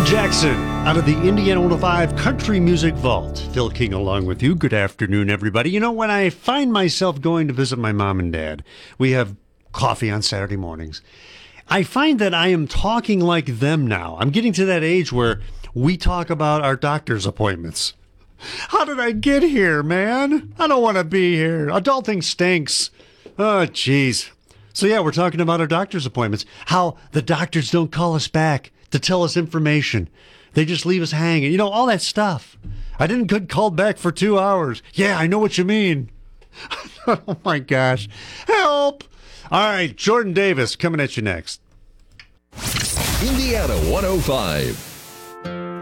Jackson out of the Indiana 105 Country Music Vault. Phil King along with you. Good afternoon, everybody. You know, when I find myself going to visit my mom and dad, we have coffee on Saturday mornings. I find that I am talking like them now. I'm getting to that age where we talk about our doctor's appointments. How did I get here, man? I don't want to be here. Adulting stinks. Oh, jeez. So yeah, we're talking about our doctor's appointments. How the doctors don't call us back to tell us information. They just leave us hanging. You know, all that stuff. I didn't get called back for 2 hours. Yeah, I know what you mean. Oh, my gosh. Help! All right, Jordan Davis coming at you next. Indiana 105.